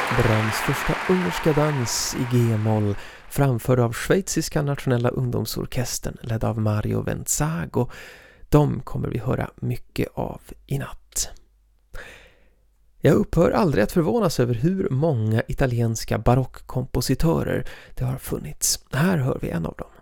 Brahms första ungerska dans i G-moll, framförd av schweiziska nationella ungdomsorkestern ledd av Mario Venzago. De kommer vi höra mycket av i natt. Jag upphör aldrig att förvånas över hur många italienska barockkompositörer det har funnits. Här hör vi en av dem.